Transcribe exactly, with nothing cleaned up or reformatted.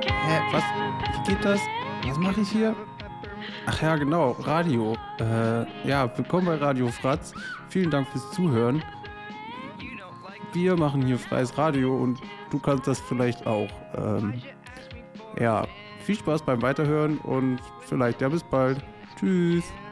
Hä, was? Wie geht das? Was mache ich hier? Ach ja, genau, Radio. Äh, ja, willkommen bei Radio Fratz. Vielen Dank fürs Zuhören. Wir machen hier freies Radio und du kannst das vielleicht auch. Ähm, ja, viel Spaß beim Weiterhören und vielleicht ja bis bald. Tschüss.